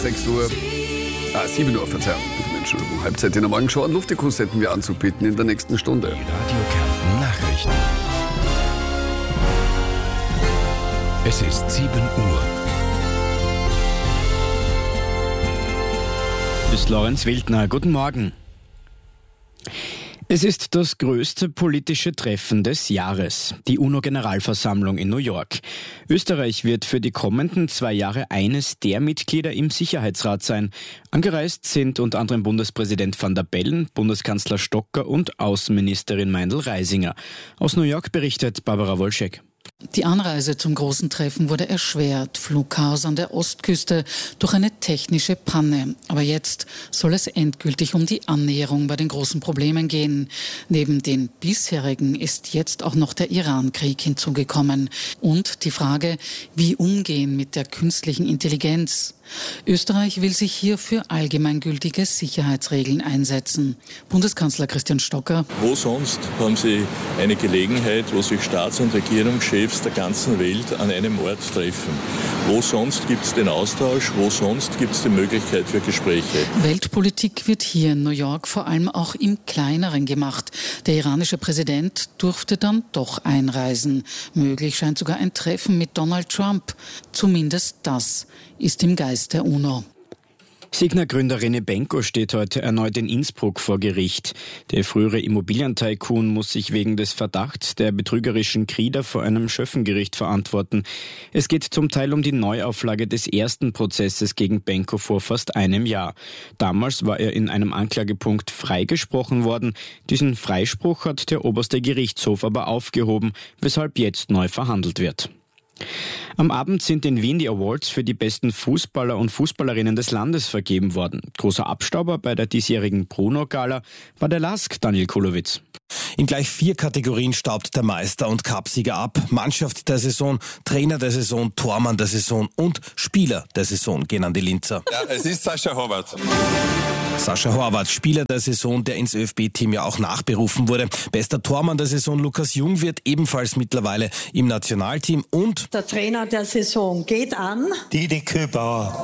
7 Uhr, Verzeihung, Entschuldigung, Halbzeit in der Morgenshow. Einen Luftikus hätten wir anzubieten in der nächsten Stunde. Die Radio Kärnten Nachrichten. Es ist 7 Uhr. Ist Lorenz Wildner. Guten Morgen. Es ist das größte politische Treffen des Jahres, die UNO-Generalversammlung in New York. Österreich wird für die kommenden 2 Jahre eines der Mitglieder im Sicherheitsrat sein. Angereist sind unter anderem Bundespräsident Van der Bellen, Bundeskanzler Stocker und Außenministerin Meindl-Reisinger. Aus New York berichtet Barbara Wolschek. Die Anreise zum großen Treffen wurde erschwert. Flugchaos an der Ostküste durch eine technische Panne. Aber jetzt soll es endgültig um die Annäherung bei den großen Problemen gehen. Neben den bisherigen ist jetzt auch noch der Iran-Krieg hinzugekommen. Und die Frage, wie umgehen mit der künstlichen Intelligenz. Österreich will sich hier für allgemeingültige Sicherheitsregeln einsetzen. Bundeskanzler Christian Stocker. Wo sonst haben Sie eine Gelegenheit, wo sich Staats- und Regierungschefs der ganzen Welt an einem Ort treffen? Wo sonst gibt es den Austausch? Wo sonst gibt es die Möglichkeit für Gespräche? Weltpolitik wird hier in New York vor allem auch im Kleineren gemacht. Der iranische Präsident durfte dann doch einreisen. Möglich scheint sogar ein Treffen mit Donald Trump. Zumindest das ist im Geist der UNO. Signa-Gründer René Benko steht heute erneut in Innsbruck vor Gericht. Der frühere Immobilientycoon muss sich wegen des Verdachts der betrügerischen Krieder vor einem Schöffengericht verantworten. Es geht zum Teil um die Neuauflage des ersten Prozesses gegen Benko vor fast einem Jahr. Damals war er in einem Anklagepunkt freigesprochen worden. Diesen Freispruch hat der oberste Gerichtshof aber aufgehoben, weshalb jetzt neu verhandelt wird. Am Abend sind in Wien die Awards für die besten Fußballer und Fußballerinnen des Landes vergeben worden. Großer Abstauber bei der diesjährigen Bruno-Gala war der LASK Daniel Kulowitz. In gleich 4 Kategorien staubt der Meister und Cupsieger ab. Mannschaft der Saison, Trainer der Saison, Tormann der Saison und Spieler der Saison gehen an die Linzer. Ja, es ist Sascha Horvath. Sascha Horvath, Spieler der Saison, der ins ÖFB-Team ja auch nachberufen wurde. Bester Tormann der Saison, Lukas Jung, wird ebenfalls mittlerweile im Nationalteam. Und der Trainer der Saison geht an Didi Kübauer.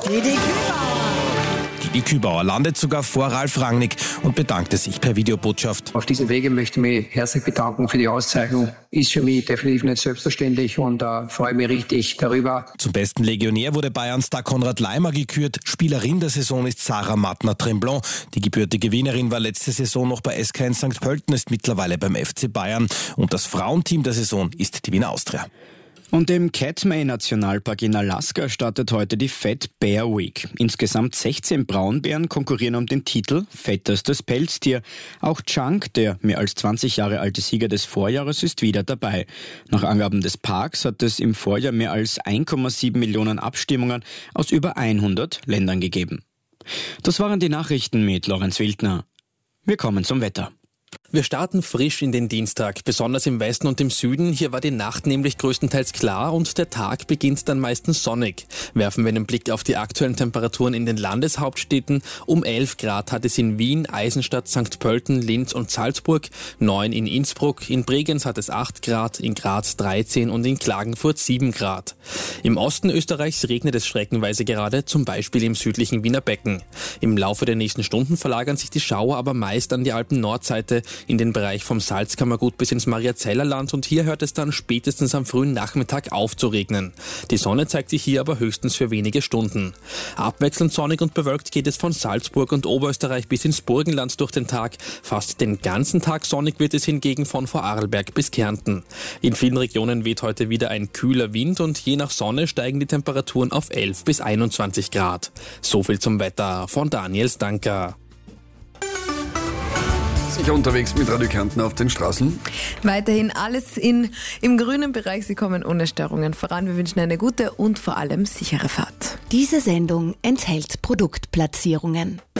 Didi Kübauer landet sogar vor Ralf Rangnick und bedankte sich per Videobotschaft. Auf diesem Wege möchte ich mich herzlich bedanken für die Auszeichnung. Ist für mich definitiv nicht selbstverständlich und freue mich richtig darüber. Zum besten Legionär wurde Bayern-Star Konrad Laimer gekürt. Spielerin der Saison ist Sarah Mattner-Tremblon. Die gebürtige Wienerin war letzte Saison noch bei SK in St. Pölten, ist mittlerweile beim FC Bayern. Und das Frauenteam der Saison ist die Wiener Austria. Und im Katmai-Nationalpark in Alaska startet heute die Fat Bear Week. Insgesamt 16 Braunbären konkurrieren um den Titel fettestes Pelztier. Auch Chunk, der mehr als 20 Jahre alte Sieger des Vorjahres, ist wieder dabei. Nach Angaben des Parks hat es im Vorjahr mehr als 1,7 Millionen Abstimmungen aus über 100 Ländern gegeben. Das waren die Nachrichten mit Lorenz Wildner. Wir kommen zum Wetter. Wir starten frisch in den Dienstag, besonders im Westen und im Süden. Hier war die Nacht nämlich größtenteils klar und der Tag beginnt dann meistens sonnig. Werfen wir einen Blick auf die aktuellen Temperaturen in den Landeshauptstädten. Um 11 Grad hat es in Wien, Eisenstadt, St. Pölten, Linz und Salzburg, 9 in Innsbruck, in Bregenz hat es 8 Grad, in Graz 13 und in Klagenfurt 7 Grad. Im Osten Österreichs regnet es streckenweise gerade, zum Beispiel im südlichen Wiener Becken. Im Laufe der nächsten Stunden verlagern sich die Schauer aber meist an die Alpen-Nordseite, in den Bereich vom Salzkammergut bis ins Mariazellerland und hier hört es dann spätestens am frühen Nachmittag auf zu regnen. Die Sonne zeigt sich hier aber höchstens für wenige Stunden. Abwechselnd sonnig und bewölkt geht es von Salzburg und Oberösterreich bis ins Burgenland durch den Tag. Fast den ganzen Tag sonnig wird es hingegen von Vorarlberg bis Kärnten. In vielen Regionen weht heute wieder ein kühler Wind und je nach Sonne steigen die Temperaturen auf 11 bis 21 Grad. So viel zum Wetter von Daniel Stanker. Sicher unterwegs mit Radio Kärnten auf den Straßen. Weiterhin alles im grünen Bereich. Sie kommen ohne Störungen voran. Wir wünschen eine gute und vor allem sichere Fahrt. Diese Sendung enthält Produktplatzierungen.